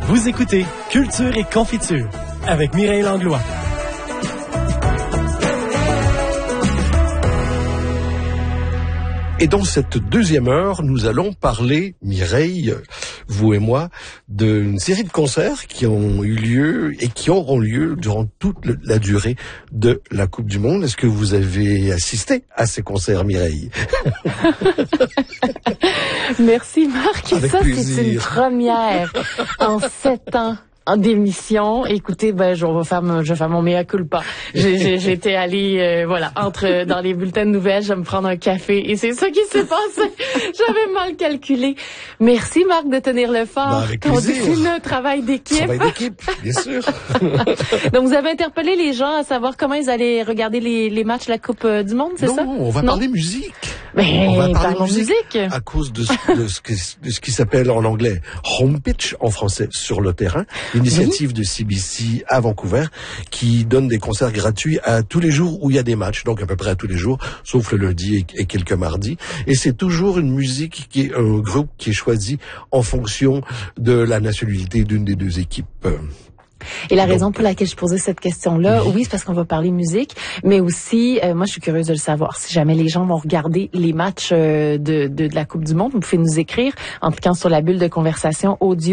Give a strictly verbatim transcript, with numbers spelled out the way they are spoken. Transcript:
Vous écoutez Culture et Confiture avec Mireille Langlois. Et dans cette deuxième heure, nous allons parler, Mireille, vous et moi, d'une série de concerts qui ont eu lieu et qui auront lieu durant toute le, la durée de la Coupe du Monde. Est-ce que vous avez assisté à ces concerts, Mireille? Merci Marc. Avec ça, plaisir. c'est une première en sept ans. En d'émission, écoutez, ben je vais faire mon, je vais faire mon mea culpa. J'ai, j'ai, j'étais allée, euh, voilà, entre dans les bulletins de nouvelles, je vais me prendre un café et c'est ça qui s'est passé. J'avais mal calculé. Merci Marc de tenir le fort. Ben, avec plaisir. On dit un travail d'équipe. Travail d'équipe, bien sûr. Donc vous avez interpellé les gens à savoir comment ils allaient regarder les, les matchs de la Coupe du Monde, c'est non, ça? Non, on va non? parler musique. Mais on va parler musique, musique à cause de ce, de ce, qui, de ce qui s'appelle en anglais home pitch, en français sur le terrain, l'initiative oui. de C B C à Vancouver qui donne des concerts gratuits à tous les jours où il y a des matchs, donc à peu près à tous les jours, sauf le lundi et, et quelques mardis. Et c'est toujours une musique qui est un groupe qui est choisi en fonction de la nationalité d'une des deux équipes. Et la Donc, raison pour laquelle je posais cette question-là, oui, oui c'est parce qu'on va parler musique, mais aussi, euh, moi, je suis curieuse de le savoir. Si jamais les gens vont regarder les matchs euh, de, de, de la Coupe du Monde, vous pouvez nous écrire en cliquant sur la bulle de conversation audio.